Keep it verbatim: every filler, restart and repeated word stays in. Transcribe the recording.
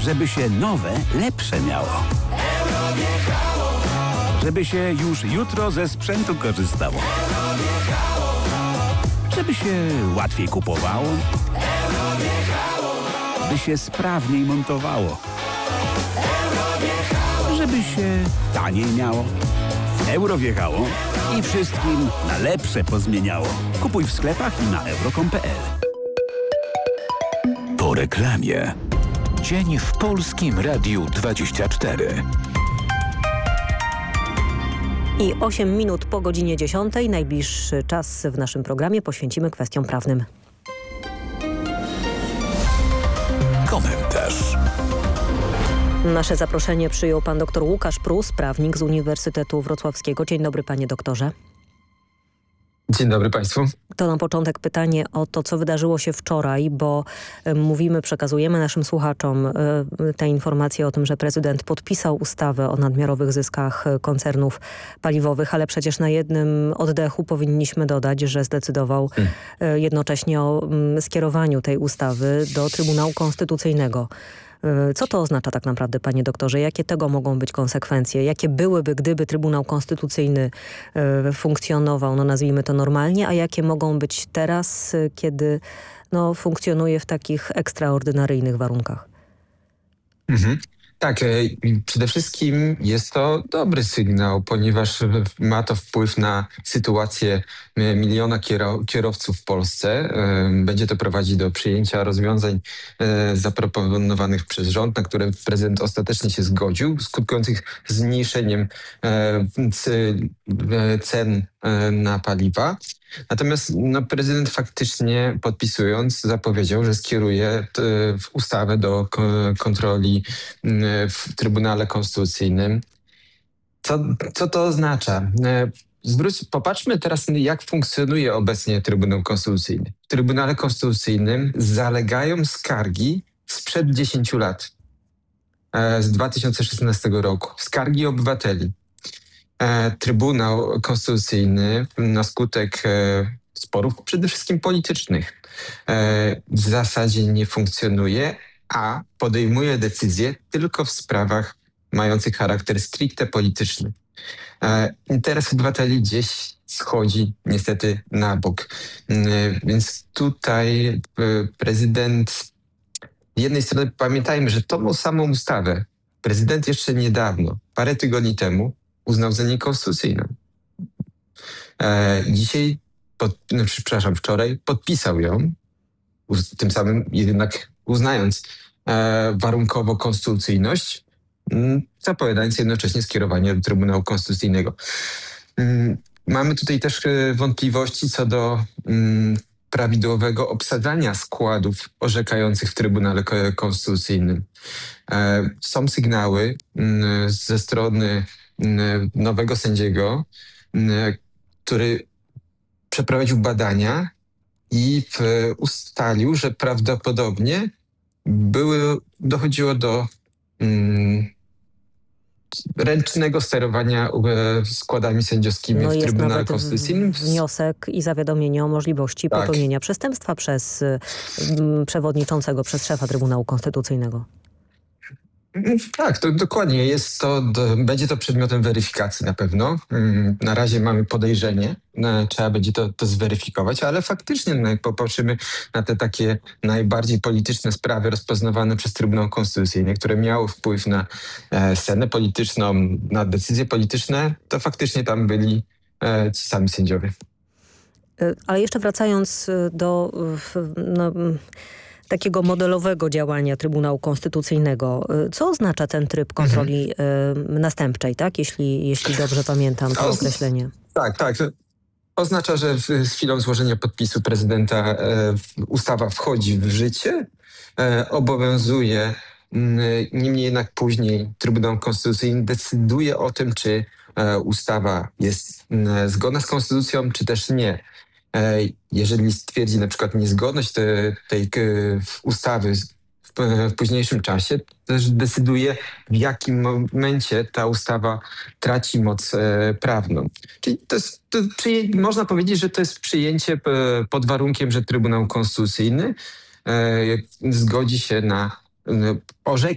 Żeby się nowe, lepsze miało. Żeby się już jutro ze sprzętu korzystało. Żeby się łatwiej kupowało. By się sprawniej montowało. Żeby się taniej miało. Euro wjechało i wszystkim na lepsze pozmieniało. Kupuj w sklepach i na euro kropka com kropka pe el. Po reklamie. Dzień w Polskim Radiu dwadzieścia cztery. I osiem minut po godzinie dziesiątej. Najbliższy czas w naszym programie poświęcimy kwestiom prawnym. Komentarz. Nasze zaproszenie przyjął pan dr Łukasz Prus, prawnik z Uniwersytetu Wrocławskiego. Dzień dobry, panie doktorze. Dzień dobry państwu. To na początek pytanie o to, co wydarzyło się wczoraj, bo mówimy, przekazujemy naszym słuchaczom te informacje o tym, że prezydent podpisał ustawę o nadmiarowych zyskach koncernów paliwowych, ale przecież na jednym oddechu powinniśmy dodać, że zdecydował hmm. jednocześnie o skierowaniu tej ustawy do Trybunału Konstytucyjnego. Co to oznacza tak naprawdę, panie doktorze? Jakie tego mogą być konsekwencje? Jakie byłyby, gdyby Trybunał Konstytucyjny y, funkcjonował, no nazwijmy to normalnie, a jakie mogą być teraz, y, kiedy no, funkcjonuje w takich ekstraordynaryjnych warunkach? Mhm. Tak, przede wszystkim jest to dobry sygnał, ponieważ ma to wpływ na sytuację miliona kierowców w Polsce. Będzie to prowadzić do przyjęcia rozwiązań zaproponowanych przez rząd, na które prezydent ostatecznie się zgodził, skutkujących zmniejszeniem cen na paliwa. Natomiast no, prezydent faktycznie podpisując zapowiedział, że skieruje t, ustawę do k- kontroli w Trybunale Konstytucyjnym. Co, co to oznacza? Zwróć, popatrzmy teraz, jak funkcjonuje obecnie Trybunał Konstytucyjny. W Trybunale Konstytucyjnym zalegają skargi sprzed dziesięciu lat, z dwa tysiące szesnastego roku. Skargi obywateli. Trybunał Konstytucyjny na skutek sporów przede wszystkim politycznych w zasadzie nie funkcjonuje, a podejmuje decyzje tylko w sprawach mających charakter stricte polityczny. Interes obywateli gdzieś schodzi niestety na bok. Więc tutaj prezydent, z jednej strony pamiętajmy, że tą samą ustawę prezydent jeszcze niedawno, parę tygodni temu, uznał za niekonstytucyjną. E, dzisiaj, pod, no, przepraszam, wczoraj podpisał ją, uz, tym samym jednak uznając e, warunkowo konstytucyjność, m, zapowiadając jednocześnie skierowanie do Trybunału Konstytucyjnego. M, mamy tutaj też e, wątpliwości co do m, prawidłowego obsadzania składów orzekających w Trybunale Konstytucyjnym. E, są sygnały m, ze strony nowego sędziego, który przeprowadził badania i ustalił, że prawdopodobnie były, dochodziło do um, ręcznego sterowania składami sędziowskimi no w Trybunale Konstytucyjnym. Wniosek i zawiadomienie o możliwości tak. popełnienia przestępstwa przez um, przewodniczącego, przez szefa Trybunału Konstytucyjnego. Tak, to dokładnie. Jest to, do, będzie to przedmiotem weryfikacji na pewno. Na razie mamy podejrzenie, no, trzeba będzie to, to zweryfikować, ale faktycznie no, jak popatrzymy na te takie najbardziej polityczne sprawy rozpoznawane przez Trybunał Konstytucyjny, które miały wpływ na e, scenę polityczną, na decyzje polityczne, to faktycznie tam byli e, ci sami sędziowie. Ale jeszcze wracając do... No, takiego modelowego działania Trybunału Konstytucyjnego. Co oznacza ten tryb kontroli mhm. y, następczej, tak? Jeśli, jeśli dobrze pamiętam to określenie. Tak, tak. Oznacza, że w, z chwilą złożenia podpisu prezydenta e, ustawa wchodzi w życie, e, obowiązuje, m, niemniej jednak później Trybunał Konstytucyjny decyduje o tym, czy e, ustawa jest m, zgodna z konstytucją, czy też nie. Jeżeli stwierdzi na przykład niezgodność tej, tej ustawy w, w późniejszym czasie, też decyduje, w jakim momencie ta ustawa traci moc e, prawną. Czyli to jest, to przyję- można powiedzieć, że to jest przyjęcie pod warunkiem, że Trybunał Konstytucyjny e, zgodzi się na e, orzekanie